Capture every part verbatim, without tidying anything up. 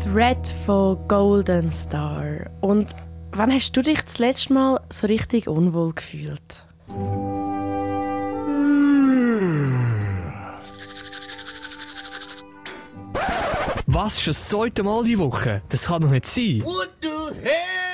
Red von Golden Star. Und wann hast du dich das letzte Mal so richtig unwohl gefühlt? Was? Schon das zweite Mal die Woche? Das kann doch nicht sein. What the hell?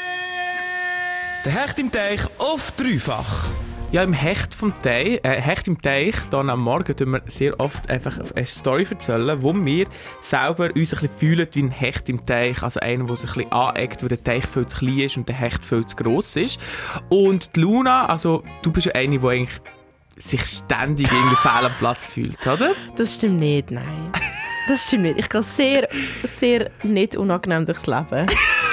Der Hecht im Teich auf dreifach. Ja, im Hecht vom Teich, äh, Hecht im Teich, dann am Morgen tun wir sehr oft einfach eine Story erzählen, wo wir selber uns ein bisschen fühlen wie ein Hecht im Teich. Also einer, der sich ein bisschen aneckt, weil der Teich viel zu klein ist und der Hecht viel zu gross ist. Und die Luna, also du bist ja eine, die eigentlich sich ständig irgendwie fehl am Platz fühlt, oder? Das stimmt nicht, nein. Das stimmt nicht. Ich gehe sehr, sehr nicht unangenehm durchs Leben.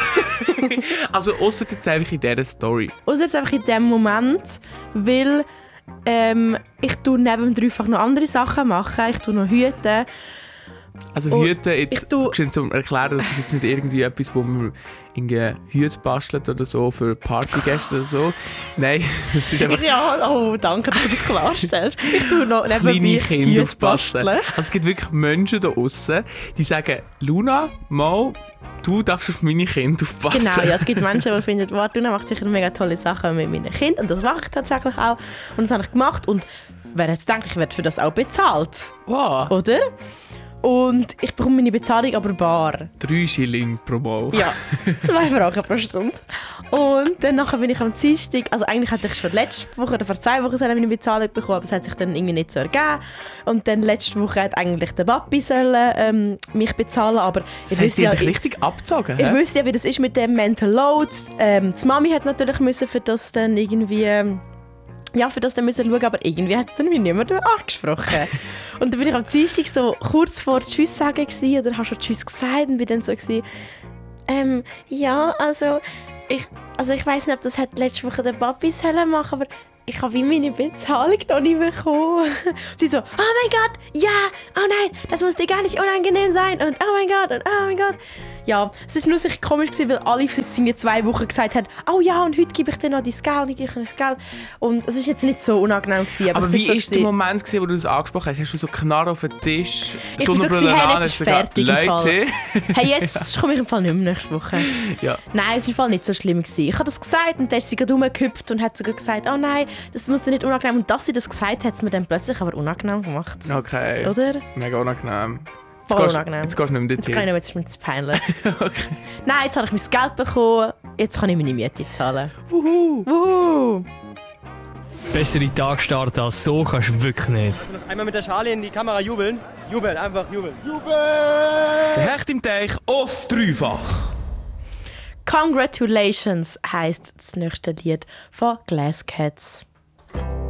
Also ausser jetzt einfach in dieser Story. Ausser jetzt einfach in dem Moment, weil ähm, ich tue neben dem Dreifach noch andere Sachen machen. Ich tue noch hüten. Also Oh, Hüte, jetzt tu- schön zum Erklären, das ist jetzt nicht irgendwie etwas, wo man irgendwie Hüte bastelt oder so für Partygäste oder so. Nein, das ist einfach Ja, oh, danke, dass du das klarstellst. Ich tue noch kleine nebenbei Kinder Hüte aufpassen. basteln. Also es gibt wirklich Menschen da draussen, die sagen, Luna, mal, du darfst auf meine Kinder aufpassen. Genau, ja, es gibt Menschen, die finden, wow, Luna macht sicher mega tolle Sachen mit meinen Kindern. Und das mache ich tatsächlich auch. Und das habe ich gemacht. Und wer jetzt denkt, ich werde für das auch bezahlt, Wow, oder? Und ich bekomme meine Bezahlung aber bar. drei Schilling pro Mal. Ja, zwei Franken pro Stunde. Und dann nachher bin ich am Dienstag, also eigentlich hatte ich schon letzte Woche oder vor zwei Wochen meine Bezahlung bekommen, aber es hat sich dann irgendwie nicht so ergeben. Und dann letzte Woche hat eigentlich der Papi sollen, ähm, mich bezahlen, aber Das ihr heisst, wisst die ja, haben dich ich, richtig abgezogen, ihr hä? wisst ja, wie das ist mit dem Mental Load. Ähm, die Mami hat natürlich müssen für das dann irgendwie... ähm, ja, für das dann müssen schauen, aber irgendwie hat es dann wie niemand angesprochen. Und dann bin ich am Dienstag so kurz vor Tschüss sagen gewesen, oder habe schon Tschüss gesagt und bin dann so gewesen, ähm, ja, also ich, also ich weiss nicht, ob das hat letzte Woche der Papi sollen machen, aber ich habe wie meine Bezahlung noch nicht bekommen. Sie so, oh mein Gott, ja, oh nein, das muss dir gar nicht unangenehm sein und oh mein Gott und oh mein Gott. Ja, es war nur sicher komisch gewesen, weil alle seit mir zwei Wochen gesagt haben, oh ja, und heute gebe ich dir noch dein Geld, ich gebe dir das Geld. Und es war jetzt nicht so unangenehm gewesen. Aber, Aber es wie ist so war der gewesen- Moment, gewesen, wo du das angesprochen hast? Hast du so Knarre auf den Tisch, Ich bin so Sonnenbrille gewesen, hey, an, jetzt ist hast gesagt, fertig im Fall. Leute. Hey, jetzt komme ich im Fall nicht mehr nächste Woche. Ja. Nein, es war im Fall nicht so schlimm gewesen. Ich habe das gesagt und dann ist sie gerade rumgehüpft und hat sogar gesagt, oh nein, das muss dir nicht unangenehm. Und dass sie das gesagt hat, hat es mir dann plötzlich aber unangenehm gemacht. Okay, Oder? mega unangenehm. Jetzt Voll gehst, unangenehm. jetzt gehst du nicht mehr Jetzt kann ich dorthin. nicht mehr, jetzt ist mir zu peinlich. Okay. Nein, jetzt habe ich mein Geld bekommen, jetzt kann ich meine Miete zahlen. Wuhu. Wuhu! Bessere Tag starten als so kannst du wirklich nicht. Einmal mit der Schale in die Kamera jubeln. Jubeln, einfach jubeln. Der Hecht im Teich auf dreifach. Congratulations heisst das nächste Lied von Glass Cats.